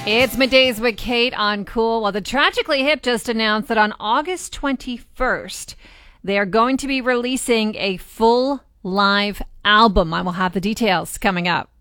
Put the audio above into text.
It's Middays with Kate on Cool. Well, the Tragically Hip just announced that on August 21st, they are going to be releasing a full live album. I will have the details coming up.